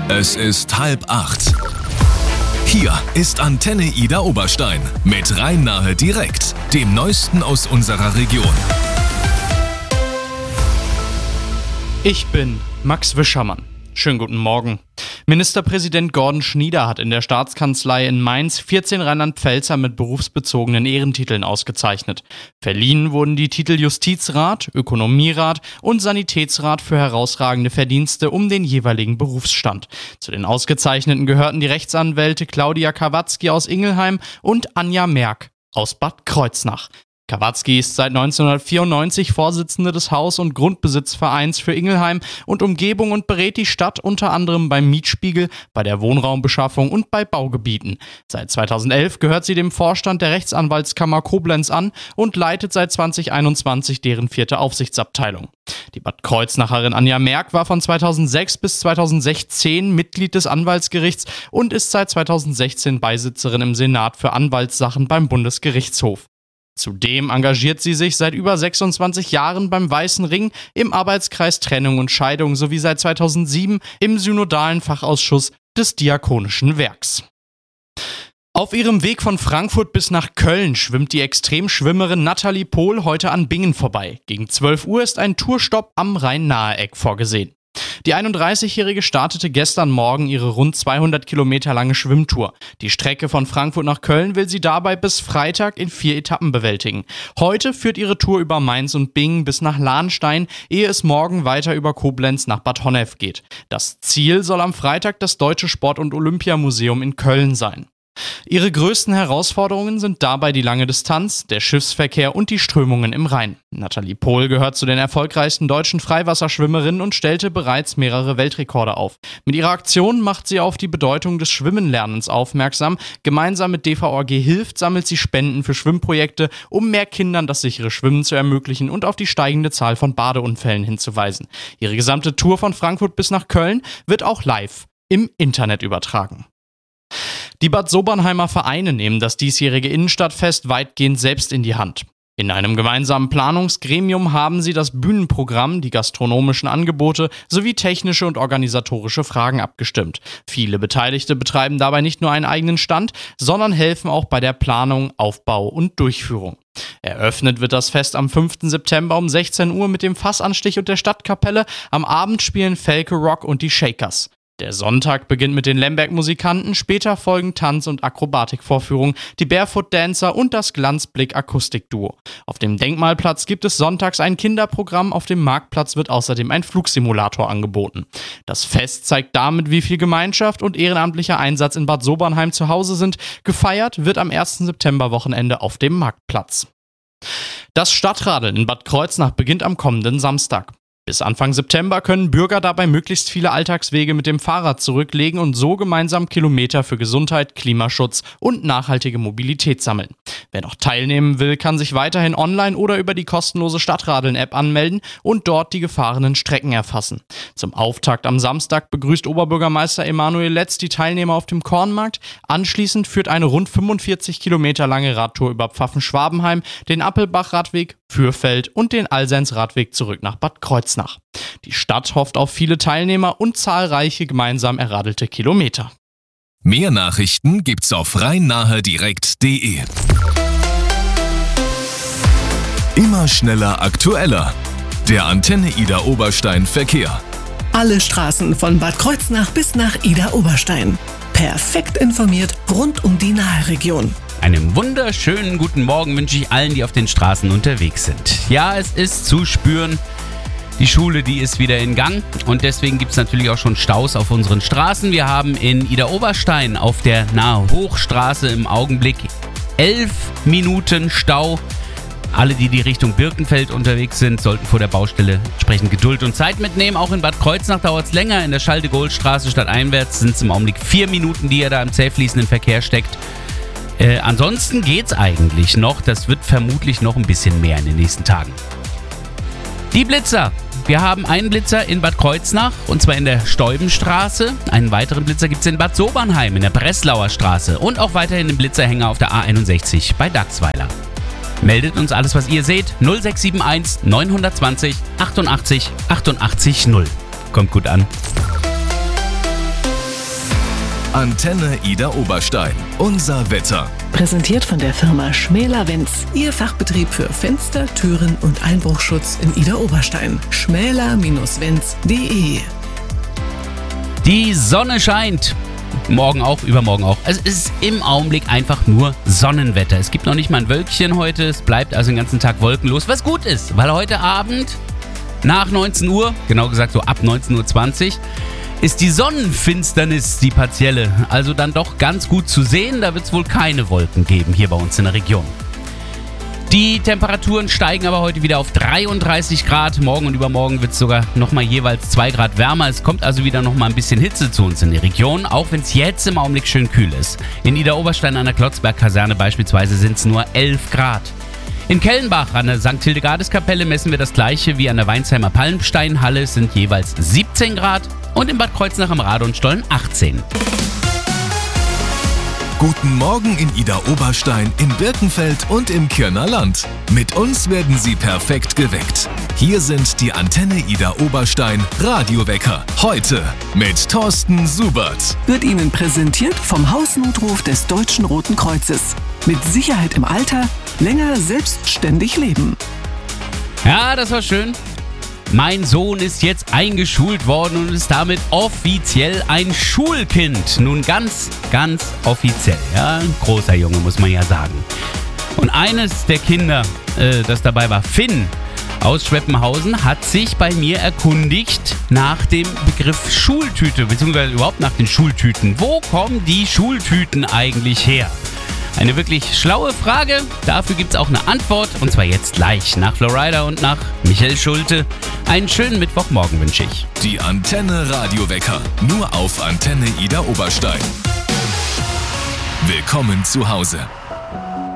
Es ist 7:30. Hier ist Antenne Ida Oberstein mit Rhein-Nahe direkt, dem Neuesten aus unserer Region. Ich bin Max Wischermann. Schönen guten Morgen. Ministerpräsident Gordon Schnieder hat in der Staatskanzlei in Mainz 14 Rheinland-Pfälzer mit berufsbezogenen Ehrentiteln ausgezeichnet. Verliehen wurden die Titel Justizrat, Ökonomierat und Sanitätsrat für herausragende Verdienste um den jeweiligen Berufsstand. Zu den Ausgezeichneten gehörten die Rechtsanwälte Claudia Kawatzki aus Ingelheim und Anja Merck aus Bad Kreuznach. Kawatzki ist seit 1994 Vorsitzende des Haus- und Grundbesitzvereins für Ingelheim und Umgebung und berät die Stadt unter anderem beim Mietspiegel, bei der Wohnraumbeschaffung und bei Baugebieten. Seit 2011 gehört sie dem Vorstand der Rechtsanwaltskammer Koblenz an und leitet seit 2021 deren 4. Aufsichtsabteilung. Die Bad Kreuznacherin Anja Merck war von 2006 bis 2016 Mitglied des Anwaltsgerichts und ist seit 2016 Beisitzerin im Senat für Anwaltssachen beim Bundesgerichtshof. Zudem engagiert sie sich seit über 26 Jahren beim Weißen Ring im Arbeitskreis Trennung und Scheidung sowie seit 2007 im synodalen Fachausschuss des Diakonischen Werks. Auf ihrem Weg von Frankfurt bis nach Köln schwimmt die Extremschwimmerin Nathalie Pohl heute an Bingen vorbei. Gegen 12 Uhr ist ein Tourstopp am Rhein-Nahe-Eck vorgesehen. Die 31-Jährige startete gestern Morgen ihre rund 200 Kilometer lange Schwimmtour. Die Strecke von Frankfurt nach Köln will sie dabei bis Freitag in 4 Etappen bewältigen. Heute führt ihre Tour über Mainz und Bingen bis nach Lahnstein, ehe es morgen weiter über Koblenz nach Bad Honnef geht. Das Ziel soll am Freitag das Deutsche Sport- und Olympiamuseum in Köln sein. Ihre größten Herausforderungen sind dabei die lange Distanz, der Schiffsverkehr und die Strömungen im Rhein. Nathalie Pohl gehört zu den erfolgreichsten deutschen Freiwasserschwimmerinnen und stellte bereits mehrere Weltrekorde auf. Mit ihrer Aktion macht sie auf die Bedeutung des Schwimmenlernens aufmerksam. Gemeinsam mit DVOG Hilft sammelt sie Spenden für Schwimmprojekte, um mehr Kindern das sichere Schwimmen zu ermöglichen und auf die steigende Zahl von Badeunfällen hinzuweisen. Ihre gesamte Tour von Frankfurt bis nach Köln wird auch live im Internet übertragen. Die Bad Sobernheimer Vereine nehmen das diesjährige Innenstadtfest weitgehend selbst in die Hand. In einem gemeinsamen Planungsgremium haben sie das Bühnenprogramm, die gastronomischen Angebote sowie technische und organisatorische Fragen abgestimmt. Viele Beteiligte betreiben dabei nicht nur einen eigenen Stand, sondern helfen auch bei der Planung, Aufbau und Durchführung. Eröffnet wird das Fest am 5. September um 16 Uhr mit dem Fassanstich und der Stadtkapelle. Am Abend spielen Felke Rock und die Shakers. Der Sonntag beginnt mit den Lemberg-Musikanten, später folgen Tanz- und Akrobatikvorführungen, die Barefoot Dancer und das Glanzblick-Akustikduo. Auf dem Denkmalplatz gibt es sonntags ein Kinderprogramm, auf dem Marktplatz wird außerdem ein Flugsimulator angeboten. Das Fest zeigt damit, wie viel Gemeinschaft und ehrenamtlicher Einsatz in Bad Sobernheim zu Hause sind. Gefeiert wird am 1. Septemberwochenende auf dem Marktplatz. Das Stadtradeln in Bad Kreuznach beginnt am kommenden Samstag. Bis Anfang September können Bürger dabei möglichst viele Alltagswege mit dem Fahrrad zurücklegen und so gemeinsam Kilometer für Gesundheit, Klimaschutz und nachhaltige Mobilität sammeln. Wer noch teilnehmen will, kann sich weiterhin online oder über die kostenlose Stadtradeln-App anmelden und dort die gefahrenen Strecken erfassen. Zum Auftakt am Samstag begrüßt Oberbürgermeister Emanuel Letz die Teilnehmer auf dem Kornmarkt. Anschließend führt eine rund 45 Kilometer lange Radtour über Pfaffen-Schwabenheim, den Appelbach-Radweg, Fürfeld und den Alseins-Radweg zurück nach Bad Kreuznach. Die Stadt hofft auf viele Teilnehmer und zahlreiche gemeinsam erradelte Kilometer. Mehr Nachrichten gibt's auf rhein-nahe-direkt.de. Immer schneller, aktueller. Der Antenne Ida Oberstein Verkehr. Alle Straßen von Bad Kreuznach bis nach Ida Oberstein. Perfekt informiert rund um die Nahe-Region. Einen wunderschönen guten Morgen wünsche ich allen, die auf den Straßen unterwegs sind. Ja, es ist zu spüren. Die Schule, die ist wieder in Gang und deswegen gibt es natürlich auch schon Staus auf unseren Straßen. Wir haben in Ida Oberstein auf der Nahe Hochstraße im Augenblick 11 Minuten Stau. Alle, die Richtung Birkenfeld unterwegs sind, sollten vor der Baustelle entsprechend Geduld und Zeit mitnehmen. Auch in Bad Kreuznach dauert es länger. In der Schalde-Gold-Straße stadteinwärts sind es im Augenblick 4 Minuten, die ihr da im zäh fließenden Verkehr steckt. Ansonsten geht's eigentlich noch. Das wird vermutlich noch ein bisschen mehr in den nächsten Tagen. Die Blitzer. Wir haben einen Blitzer in Bad Kreuznach und zwar in der Steubenstraße. Einen weiteren Blitzer gibt es in Bad Sobernheim in der Breslauer Straße und auch weiterhin den Blitzerhänger auf der A61 bei Dachsweiler. Meldet uns alles, was ihr seht. 0671 920 88 88 0. Kommt gut an. Antenne Ida Oberstein. Unser Wetter. Präsentiert von der Firma Schmäler-Wenz. Ihr Fachbetrieb für Fenster, Türen und Einbruchschutz in Ida Oberstein. schmäler-wenz.de. Die Sonne scheint. Morgen auch, übermorgen auch. Also es ist im Augenblick einfach nur Sonnenwetter. Es gibt noch nicht mal ein Wölkchen heute. Es bleibt also den ganzen Tag wolkenlos, was gut ist, weil heute Abend nach 19 Uhr, genau gesagt so ab 19.20 Uhr, ist die Sonnenfinsternis, die partielle. Also dann doch ganz gut zu sehen. Da wird es wohl keine Wolken geben hier bei uns in der Region. Die Temperaturen steigen aber heute wieder auf 33 Grad. Morgen und übermorgen wird es sogar nochmal jeweils 2 Grad wärmer. Es kommt also wieder nochmal ein bisschen Hitze zu uns in die Region, auch wenn es jetzt im Augenblick schön kühl ist. In Ida Oberstein an der Klotzberg-Kaserne beispielsweise sind es nur 11 Grad. In Kellenbach an der St. Hildegardis-Kapelle messen wir das gleiche wie an der Weinsheimer Palmsteinhalle. Es sind jeweils 17 Grad und in Bad Kreuznach am Radonstollen 18. Guten Morgen in Ida Oberstein, in Birkenfeld und im Kirner Land. Mit uns werden Sie perfekt geweckt. Hier sind die Antenne Ida Oberstein Radiowecker. Heute mit Thorsten Subert. Wird Ihnen präsentiert vom Hausnotruf des Deutschen Roten Kreuzes. Mit Sicherheit im Alter, länger selbstständig leben. Ja, das war schön. Mein Sohn ist jetzt eingeschult worden und ist damit offiziell ein Schulkind. Nun ganz, ganz offiziell. Ja, ein großer Junge, muss man ja sagen. Und eines der Kinder, das dabei war, Finn aus Schweppenhausen, hat sich bei mir erkundigt nach dem Begriff Schultüte, beziehungsweise überhaupt nach den Schultüten. Wo kommen die Schultüten eigentlich her? Eine wirklich schlaue Frage, dafür gibt es auch eine Antwort und zwar jetzt gleich nach Florida und nach Michael Schulte. Einen schönen Mittwochmorgen wünsche ich. Die Antenne Radiowecker, nur auf Antenne Ida Oberstein. Willkommen zu Hause.